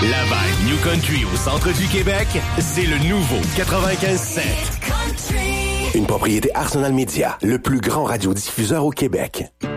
La vibe New Country au centre du Québec, c'est le nouveau 95.7. Une propriété Arsenal Media, le plus grand radiodiffuseur au Québec.